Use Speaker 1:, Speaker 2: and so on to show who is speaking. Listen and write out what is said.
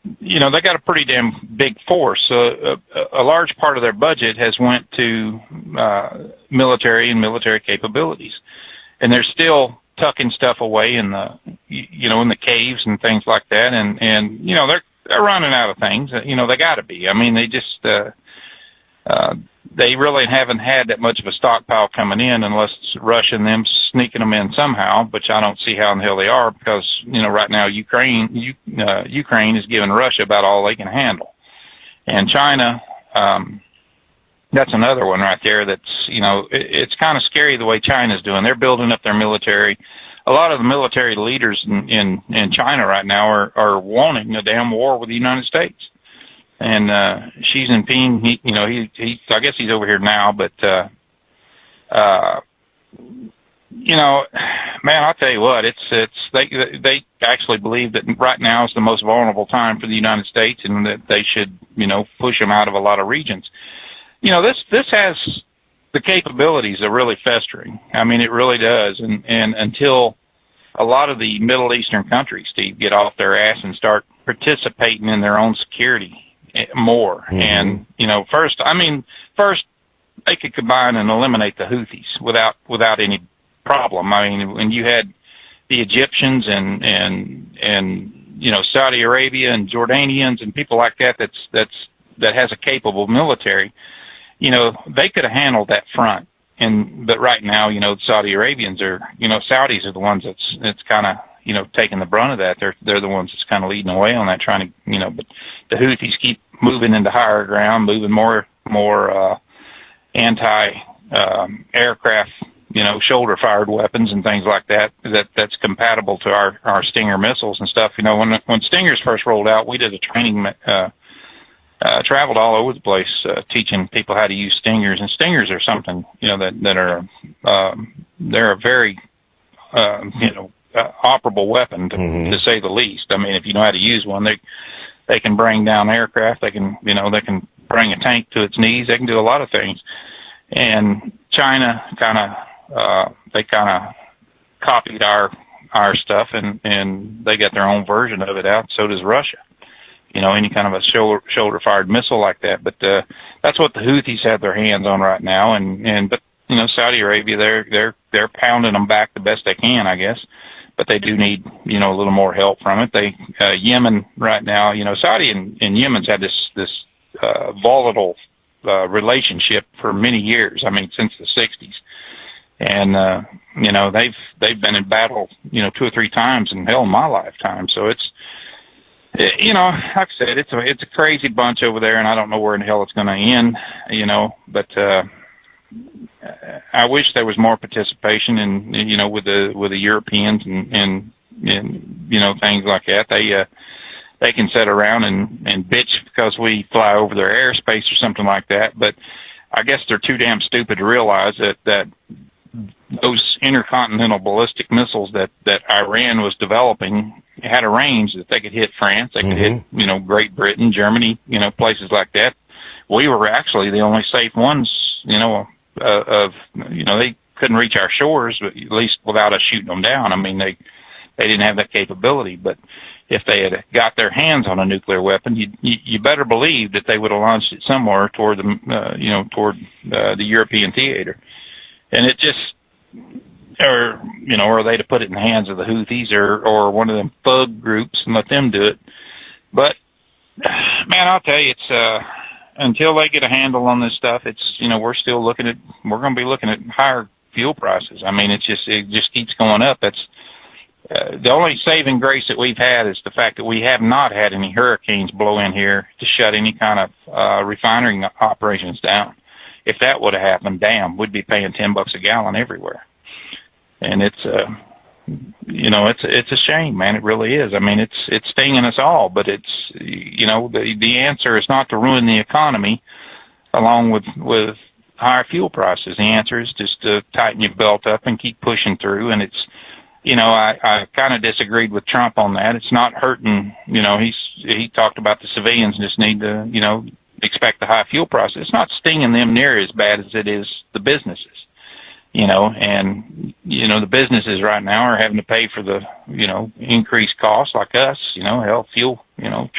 Speaker 1: they got a pretty damn big force. A large part of their budget has went to military and military capabilities, and they're still tucking stuff away in the caves and things like that. And they're running out of things. They got to be. I mean, they just they really haven't had that much of a stockpile coming in unless it's Russia and them sneaking them in somehow, which I don't see how in the hell they are, because, right now Ukraine is giving Russia about all they can handle. And China, that's another one right there that's, it's kind of scary the way China's doing. They're building up their military. A lot of the military leaders in China right now are wanting a damn war with the United States. And Xi Jinping, he I guess he's over here now, but man, I'll tell you what, they actually believe that right now is the most vulnerable time for the United States, and that they should, push them out of a lot of regions. This has the capabilities of really festering. I mean, it really does. And until a lot of the Middle Eastern countries, Steve, get off their ass and start participating in their own security more. Mm-hmm. And, first they could combine and eliminate the Houthis without any problem. I mean, when you had the Egyptians and Saudi Arabia and Jordanians and people like that has a capable military, they could have handled that front. But right now, the Saudi Arabians are, Saudis are the ones that's kind of, taking the brunt of that. They're the ones that's kind of leading the way on that, trying to, but the Houthis keep moving into higher ground, moving more anti-aircraft, shoulder-fired weapons and things like that's compatible to our Stinger missiles and stuff. When Stingers first rolled out, we did a training, traveled all over the place, teaching people how to use Stingers. And Stingers are something, that are, they're a very, operable weapon, to say the least. I mean, if you know how to use one, they can bring down aircraft. They can, they can bring a tank to its knees. They can do a lot of things. And China they copied our stuff, and they got their own version of it out. So does Russia. Any kind of a shoulder-fired missile like that. But that's what the Houthis have their hands on right now. But Saudi Arabia, they're pounding them back the best they can, I guess. But they do need, a little more help from it. Yemen right now, Saudi and Yemen's had this volatile relationship for many years. I mean, since the 60s. And, they've been in battle, 2 or 3 times in my lifetime. So it's, like I said, it's a crazy bunch over there, and I don't know where in the hell it's going to end, but, I wish there was more participation in, with the Europeans and things like that. They can sit around and bitch because we fly over their airspace or something like that, but I guess they're too damn stupid to realize that those intercontinental ballistic missiles that Iran was developing had a range that they could hit France, they could hit, Great Britain, Germany, places like that. We were actually the only safe ones, they couldn't reach our shores, but at least without us shooting them down. I mean, they didn't have that capability, but if they had got their hands on a nuclear weapon, you better believe that they would have launched it somewhere toward the European theater. And it just, or they'd have put it in the hands of the Houthis or one of them thug groups and let them do it. But, man, I'll tell you, it's, until they get a handle on this stuff, it's, we're going to be looking at higher fuel prices. I mean, it just keeps going up. That's, the only saving grace that we've had is the fact that we have not had any hurricanes blow in here to shut any kind of, refinery operations down. If that would have happened, damn, we'd be paying $10 a gallon everywhere. And it's, it's a shame, man. It really is. I mean, it's stinging us all, but it's, the answer is not to ruin the economy along with higher fuel prices. The answer is just to tighten your belt up and keep pushing through. And it's, I kind of disagreed with Trump on that. It's not hurting, he talked about the civilians just need to, expect the high fuel prices. It's not stinging them near as bad as it is the businesses. The businesses right now are having to pay for the, increased costs like us, fuel,